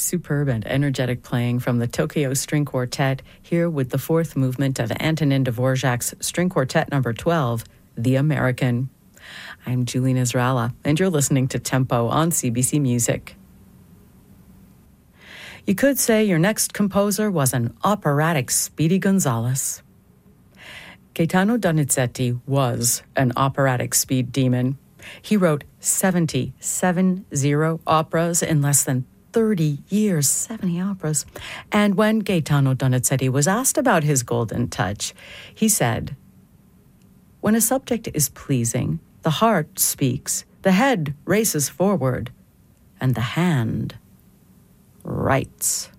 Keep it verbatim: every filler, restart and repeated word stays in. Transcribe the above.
superb and energetic playing from the Tokyo String Quartet, here with the fourth movement of Antonin Dvorak's String Quartet number twelve, The American. I'm Julie Nasrallah, and you're listening to Tempo on C B C Music. You could say your next composer was an operatic Speedy Gonzales. Gaetano Donizetti was an operatic speed demon. He wrote seventy, seven zero operas in less than thirty years, seventy operas. And when Gaetano Donizetti was asked about his golden touch, he said, "When a subject is pleasing, the heart speaks, the head races forward, and the hand writes."